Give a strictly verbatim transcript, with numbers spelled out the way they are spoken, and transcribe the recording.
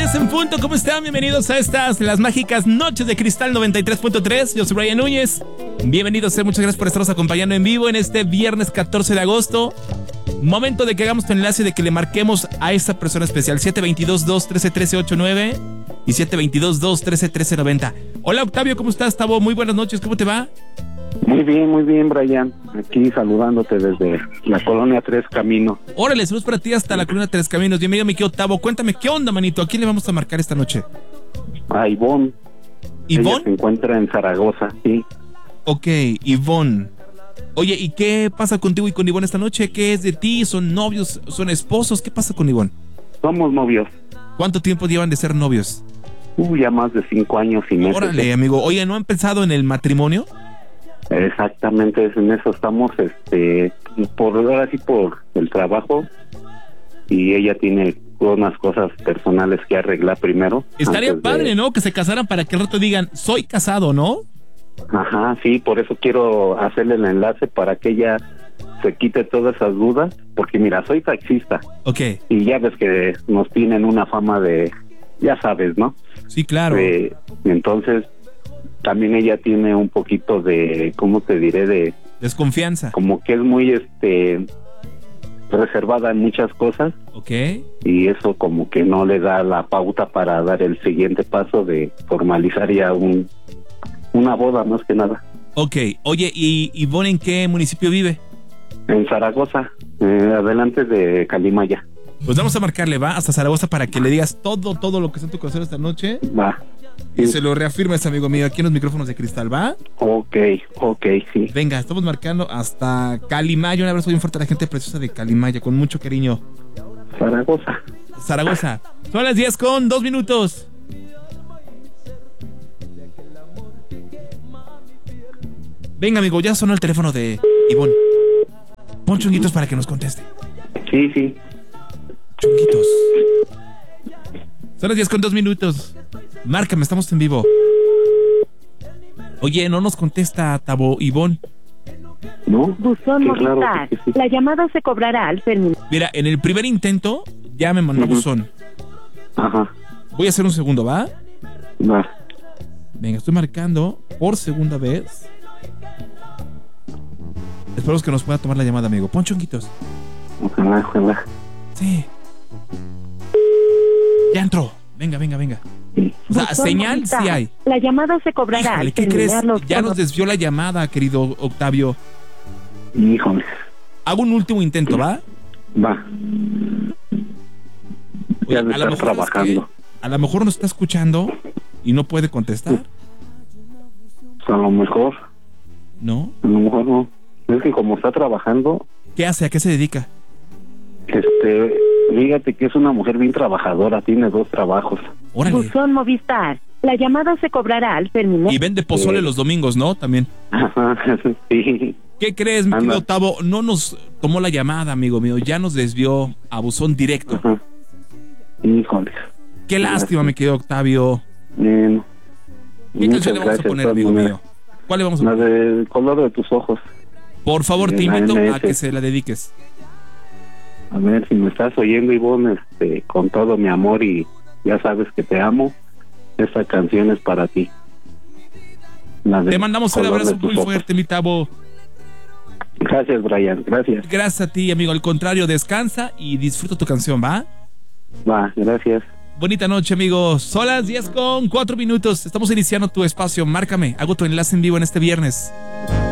diez en punto, ¿cómo están? Bienvenidos a estas, las mágicas noches de Cristal noventa y tres punto tres. Yo soy Brian Núñez. Bienvenidos, muchas gracias por estarnos acompañando en vivo en este viernes catorce de agosto. Momento de que hagamos tu enlace, de que le marquemos a esta persona especial. siete dos dos, dos uno tres, uno tres ocho nueve y siete dos dos, dos uno tres, uno tres nueve cero. Hola Octavio, ¿cómo estás, Tavo? Muy buenas noches, ¿cómo te va? Muy bien, muy bien, Brian. Aquí saludándote desde la Colonia Tres Caminos. Órale, saludos para ti hasta la Colonia Tres Caminos. Bienvenido, mi querido Octavo. Cuéntame, ¿qué onda, manito? ¿A quién le vamos a marcar esta noche? A Ivonne. ¿Ivonne? Ella se encuentra en Zaragoza, sí. Ok, Ivonne. Oye, ¿y qué pasa contigo y con Ivonne esta noche? ¿Qué es de ti? ¿Son novios? ¿Son esposos? ¿Qué pasa con Ivonne? Somos novios. ¿Cuánto tiempo llevan de ser novios? Uh, ya más de cinco años y meses. Órale, amigo. Oye, ¿no han pensado en el matrimonio? Exactamente, en eso estamos, este, por ahora sí por el trabajo, y ella tiene unas cosas personales que arreglar primero. Estaría padre, de... ¿no? Que se casaran para que al rato digan, soy casado, ¿no? Ajá, sí, por eso quiero hacerle el enlace para que ella se quite todas esas dudas, porque mira, soy taxista. Ok. Y ya ves que nos tienen una fama de, ya sabes, ¿no? Sí, claro. Eh, entonces, también ella tiene un poquito de, ¿cómo te diré? De desconfianza. Como que es muy, este, reservada en muchas cosas. Ok. Y eso como que no le da la pauta para dar el siguiente paso de formalizar ya un, una boda, más que nada. Ok. Oye, ¿y Ivonne en qué municipio vive? En Zaragoza, eh, adelante de Calimaya. Pues vamos a marcarle, va, hasta Zaragoza para que le digas todo, todo lo que está en tu corazón esta noche. Va. Y sí. Se lo reafirmes, amigo mío, aquí en los micrófonos de Cristal, ¿va? Ok, ok, sí. Venga, estamos marcando hasta Calimaya. Un abrazo bien fuerte a la gente preciosa de Calimaya, con mucho cariño. Zaragoza. Zaragoza. Son las diez con dos minutos. Venga, amigo, ya sonó el teléfono de Ivonne. Pon chunguitos para que nos conteste. Sí, sí. Chunguitos. Son las diez con dos minutos. Márcame, estamos en vivo. Oye, no nos contesta, Tavo, Ivonne. ¿No? Buzón Sí, Movistar. claro que sí. La llamada se cobrará al terminar. Mira, en el primer intento ya me mandó Uh-huh. buzón. Ajá. Voy a hacer un segundo, ¿va? Va. Venga, estoy marcando por segunda vez. Esperamos que nos pueda tomar la llamada, amigo. Pon chunguitos. Ojalá, ojalá. Sí. Ya entró. Venga, venga, venga. Sí. O sea, Buzón señal Movistar. sí hay. La llamada se cobrará Híjole, al ¿qué crees? terminar los Ya nos tonos. desvió la llamada, querido Octavio. Híjole. Hago un último intento, ¿va? Va. Oye, Ya de a lo estar mejor, trabajando. ¿sabes qué? A lo mejor nos está escuchando y no puede contestar, A lo mejor, ¿no? a lo mejor no. Es que como está trabajando, ¿Qué hace? ¿A qué se dedica? este, fíjate que es una mujer bien trabajadora, tiene dos trabajos. Órale. Buzón Movistar. La llamada se cobrará al terminar. Y vende pozole Sí. los domingos, ¿no? También. Ajá, sí. ¿Qué crees, mi Anda. querido Octavo? No nos tomó la llamada, amigo mío. Ya nos desvió a buzón directo. Ajá. Híjole. Qué lástima, mi querido Octavio. Bien. ¿Qué Muchas canción le vamos a gracias, poner, de amigo todas mío? ¿Cuál le vamos a maneras. La poner? del color de tus ojos. Por favor, te de la invito M a S. que se la dediques. A ver, si me estás oyendo, Ivonne, este, con todo mi amor y ya sabes que te amo, esta canción es para ti. La del Te mandamos un color de abrazo tus muy ojos. fuerte, mi Tavo. Gracias, Brian, gracias. Gracias a ti, amigo. Al contrario, descansa y disfruta tu canción, ¿va? Va, gracias. Bonita noche, amigos. Son las diez con cuatro minutos. Estamos iniciando tu espacio. Márcame. Hago tu enlace en vivo en este viernes.